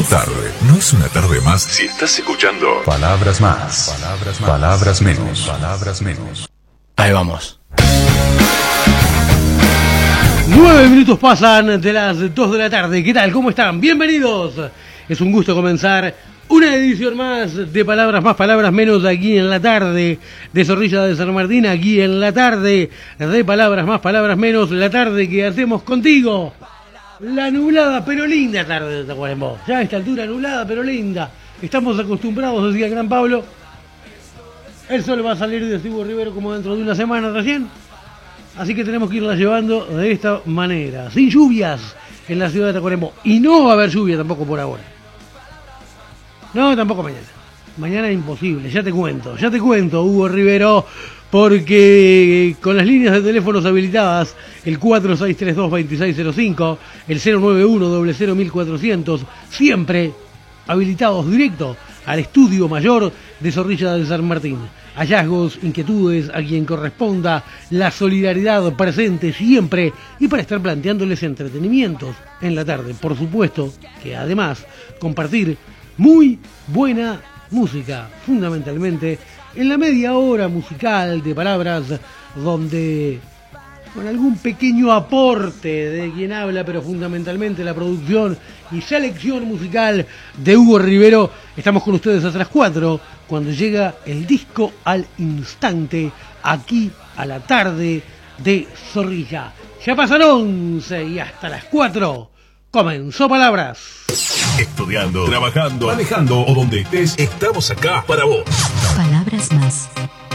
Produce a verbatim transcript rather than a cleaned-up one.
tarde no es una tarde más si estás escuchando Palabras Más, Palabras Más, Palabras Menos, Palabras Menos. Ahí vamos. Nueve minutos pasan de las dos de la tarde. ¿Qué tal? ¿Cómo están? Bienvenidos. Es un gusto comenzar una edición más de Palabras Más, Palabras Menos aquí en la tarde de Zorrilla de San Martín, aquí en la tarde de Palabras Más, Palabras Menos, la tarde que hacemos contigo. La nublada pero linda tarde de Tacuarembó. Ya a esta altura nublada pero linda. Estamos acostumbrados, decía el gran Pablo. El sol va a salir de Hugo Rivero como dentro de una semana recién. Así que tenemos que irla llevando de esta manera. Sin lluvias en la ciudad de Tacuarembó. Y no va a haber lluvia tampoco por ahora. No, tampoco mañana. Mañana es imposible, ya te cuento. Ya te cuento, Hugo Rivero. Porque con las líneas de teléfonos habilitadas, el cuatro seis tres dos, dos seis cero cinco, el cero nueve uno, cero cero mil cuatrocientos, siempre habilitados directo al estudio mayor de Zorrilla de San Martín. Hallazgos, inquietudes, a quien corresponda, la solidaridad presente siempre y para estar planteándoles entretenimientos en la tarde. Por supuesto que además compartir muy buena música, fundamentalmente en la media hora musical de palabras, donde con algún pequeño aporte de quien habla, pero fundamentalmente la producción y selección musical de Hugo Rivero, estamos con ustedes hasta las cuatro, cuando llega el disco al instante, aquí a la tarde de Zorrilla. Ya pasaron once y hasta las cuatro comenzó Palabras. Estudiando, trabajando, manejando o donde estés, estamos acá para vos. Palabras Más,